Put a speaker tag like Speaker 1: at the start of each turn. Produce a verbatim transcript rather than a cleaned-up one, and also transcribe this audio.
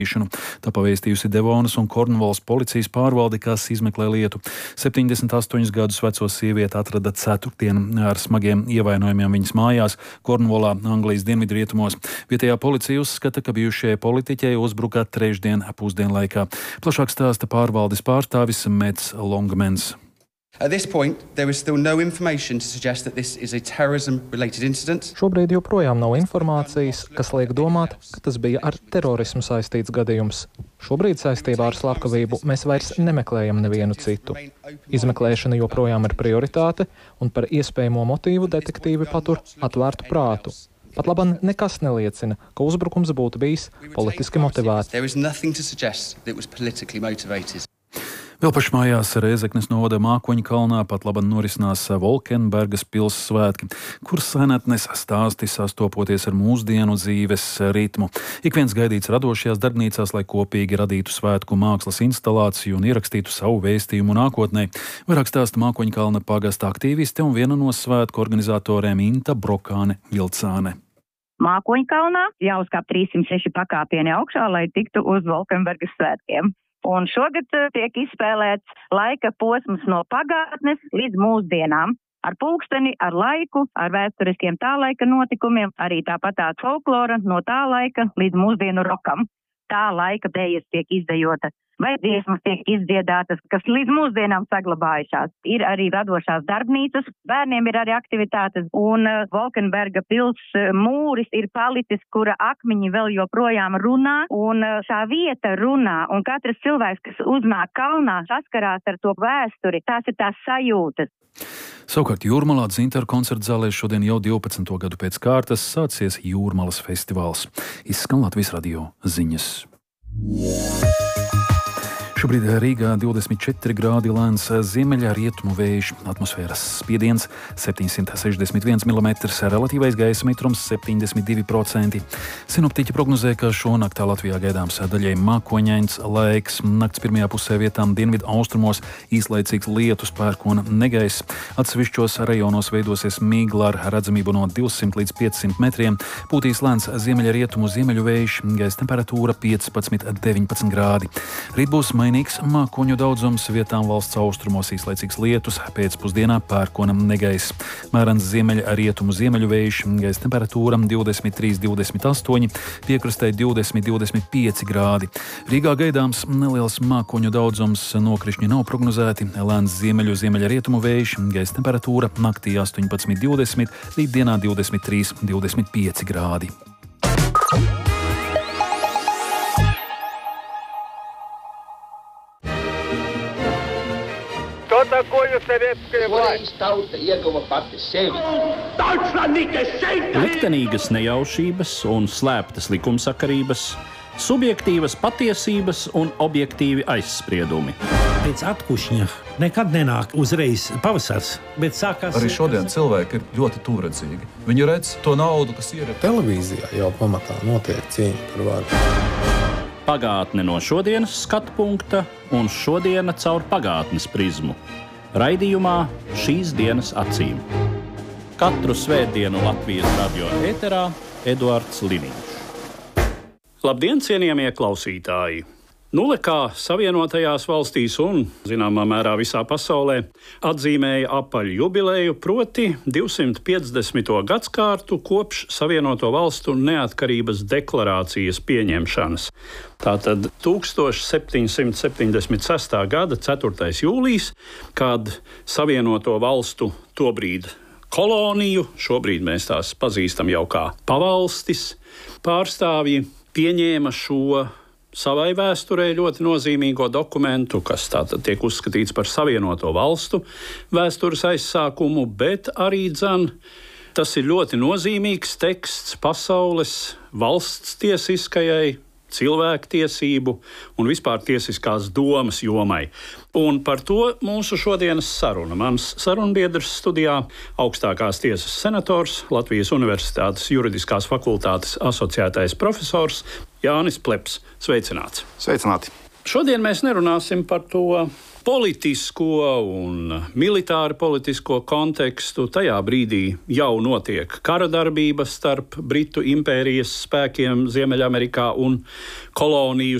Speaker 1: Tā pavēstījusi Devonas un Kornvolas policijas pārvalde, kas izmeklē lietu. septiņdesmit astoņus gadus veco sievieti atrada ceturtdien ar smagiem ievainojumiem viņas mājās Kornvolā, Anglijas dienvidrietumos. Vietējā policija uzskata, ka bijušajai politiķei uzbruka trešdien pusdienlaikā. Plašāk stāsta pārvaldes pārstāvis Mets Longmans.
Speaker 2: At this point, there is still no information to suggest that this is a terrorism-related incident.
Speaker 3: Šobrīd joprojām nav informācijas, kas liek domāt, ka tas bija ar terorismu saistīts gadījums. Šobrīd saistībā ar slepkavību mēs vairs nemeklējam nevienu citu. Izmeklēšana joprojām ir prioritāte, un par iespējamo motīvu detektīvi patur atvērtu prātu. Pat labam nekas neliecina, ka uzbrukums būtu bijis politiski motivēts.
Speaker 2: There is nothing to suggest that it was politically motivated.
Speaker 1: Vēl pašmājās Rēzeknes novada Mākoņu kalnā pat laban norisinās Volkenbergas pils svētki, kur senatnes stāsti sastopoties ar mūsdienu dzīves ritmu. Ik viens gaidīts radošajās darbnīcās, lai kopīgi radītu svētku mākslas instalāciju un ierakstītu savu vēstījumu nākotnē. Vairāk stāsta Mākoņu kalna pagasta aktīviste un viena no svētku organizatoriem Inta Brokāne Vilcāne.
Speaker 4: Mākoņkalnā jāuzkāp trīssimt seši pakāpieni augšā, lai tiktu uz Volkenbergas svētkiem. Un šogad tiek izspēlēts laika posms no pagātnes līdz mūsdienām. Ar pulksteni, ar laiku, ar vēsturiskiem tā laika notikumiem, arī tāpat tā folklora no tā laika līdz mūsdienu rokam. Tā laika dējas tiek izdejota, vai dziesmas tiek izdziedātas, kas līdz mūsdienām saglabājušās. Ir arī radošās darbnīcas, bērniem ir arī aktivitātes, un Volkenberga pils mūris ir palicis, kura akmeņi vēl joprojām runā, un šā vieta runā, un katrs cilvēks, kas uznāk kalnā, saskarās ar to vēsturi, tās ir tās sajūtas.
Speaker 1: Savukārt Jūrmalā Dzintaru koncerta zālē šodien jau divpadsmito gadu pēc kārtas sācies Jūrmalas festivāls. Izskan Latvijas radio ziņas. Šobrīd Rīgā divdesmit četri grādi lēns ziemeļa rietumu vējš, atmosfēras spiediens septiņsimt sešdesmit viens milimetrs, relatīvais gaisa mitrums septiņdesmit divi procenti. Sinoptiķi prognozē, ka šonaktā Latvijā gaidāms daļai mākoņains laiks. Nakts pirmajā pusē vietām dienvidu austrumos īslaicīgs lietus, pērkona negaiss. Atsevišķos rajonos veidosies migla ar redzamību no divsimt līdz piecsimt metriem. Pūtīs lēns ziemeļa rietumu ziemeļu vējš, gaisa temperatūra piecpadsmit deviņpadsmit grādi. Rīt būs mainīgs mākoņu daudzums, vietām valsts austrumos īslaicīgs lietus, pēcpusdienā pērkona negaiss. Mērens ziemeļa rietumu ziemeļu vējš, gaisa temperatūra divdesmit trīs līdz divdesmit astoņi, piekrastē divdesmit līdz divdesmit pieci grādi. Rīgā gaidāms neliels mākoņu daudzums, nokrišņi nav prognozēti, lēns ziemeļu ziemeļa rietumu vējš, gaisa temperatūra naktī astoņpadsmit divdesmit, līdz dienā divdesmit trīs līdz divdesmit pieci grādi.
Speaker 5: Что такое советская власть?
Speaker 6: Liktenīgas nejaušības un slēptas likumsakarības, subjektīvas patiesības un objektīvi aizspriedumi.
Speaker 7: Pēc atkušņa nekad nenāk uzreiz pavasars, bet sākās...
Speaker 8: Arī šodien cilvēki ir ļoti tūredzīgi. Viņi redz to naudu, kas ir.
Speaker 9: Televīzijā jau pamatā notiek cīņa par varu.
Speaker 6: Pagātne no šodienas skatu punkta un šodiena caur pagātnes prizmu. Raidījumā Šīs dienas acīm. Katru svētdienu Latvijas radio ēterā Eduards Liniņš. Labdien, cienījamie klausītāji! Nulle kā Savienotajās valstīs un, zināmā mērā, visā pasaulē atzīmēja apaļu jubileju, proti divsimt piecdesmito gadskārtu kopš Savienoto valstu neatkarības deklarācijas pieņemšanas. Tātad septiņdesmit septiņdesmit sestā gada ceturtais jūlijs, kad Savienoto valstu tobrīd koloniju, šobrīd mēs tās pazīstam jau kā pavalstis, pārstāvji pieņēma šo savai vēsturē ļoti nozīmīgo dokumentu, kas tātad tiek uzskatīts par Savienoto valstu vēstures aizsākumu, bet arī dzan, tas ir ļoti nozīmīgs teksts pasaules valsts tiesiskajai, cilvēktiesību un vispār tiesiskās domas jomai. Un par to mūsu šodienas saruna. Mans sarunbiedrs studijā augstākās tiesas senators, Latvijas Universitātes juridiskās fakultātes asociētais profesors Jānis Pleps. Sveicināts!
Speaker 10: Sveicināti! Šodien mēs nerunāsim par to politisko un militāru politisko kontekstu. Tajā brīdī jau notiek kara darbības starp Britu impērijas spēkiem Ziemeļamerikā un koloniju